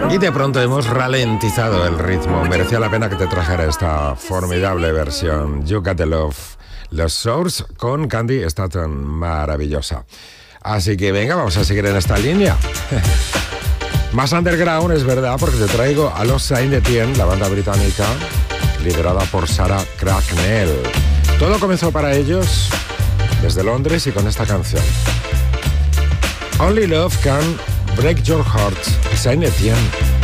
Y de pronto hemos ralentizado el ritmo. Merecía la pena que te trajera esta formidable versión. You Got the Love. Los Source con Candy está tan maravillosa. Así que venga, vamos a seguir en esta línea. Más underground, es verdad, porque te traigo a los Saint-Étienne, la banda británica, liderada por Sarah Cracknell. Todo comenzó para ellos desde Londres y con esta canción. Only Love Can Break Your Heart, Saint-Étienne.